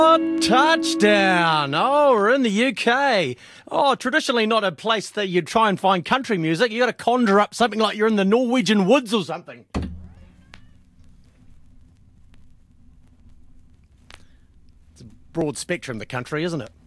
Touchdown! Oh, we're in the UK. Oh, traditionally not a place that you'd try and find country music. You got to conjure up something like you're in the Norwegian woods or something. It's a broad spectrum, the country, isn't it?